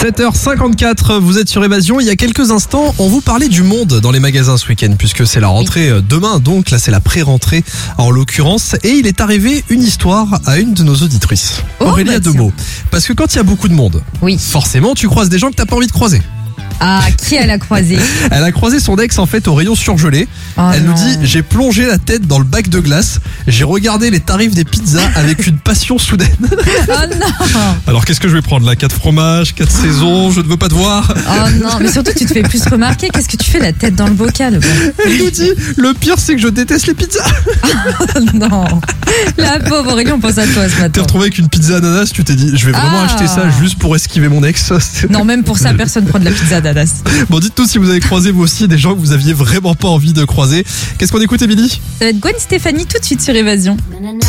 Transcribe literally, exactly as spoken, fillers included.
sept heures cinquante-quatre, vous êtes sur Évasion. Il y a quelques instants, on vous parlait du monde dans les magasins ce week-end, puisque c'est la rentrée demain, donc là c'est la pré-rentrée en l'occurrence. Et il est arrivé une histoire à une de nos auditrices. Oh, Aurélie bah a deux tiens. mots. Parce que quand il y a beaucoup de monde, Oui. forcément tu croises des gens que t'as pas envie de croiser. Ah, qui elle a croisé? Elle a croisé son ex en fait au rayon surgelé. Oh Elle non. nous dit: j'ai plongé la tête dans le bac de glace, j'ai regardé les tarifs des pizzas avec une passion soudaine. Oh non. Alors qu'est-ce que je vais prendre là? Quatre fromages, quatre saisons, je ne veux pas te voir. Oh non, mais surtout tu te fais plus remarquer. Qu'est-ce que tu fais la tête dans le bocal? Elle nous dit: le pire c'est que je déteste les pizzas. Oh non. La pauvre Aurélie, on pense à toi ce T'es matin. retrouvé avec une pizza ananas, tu t'es dit je vais vraiment Ah. acheter ça juste pour esquiver mon ex. C'est- Non, même pour ça, personne prend de la pizza d'ananas. Bon, dites-nous si vous avez croisé vous aussi des gens que vous aviez vraiment pas envie de croiser. Qu'est-ce qu'on écoute, Émilie? Ça va être Gwen Stefani tout de suite sur Évasion.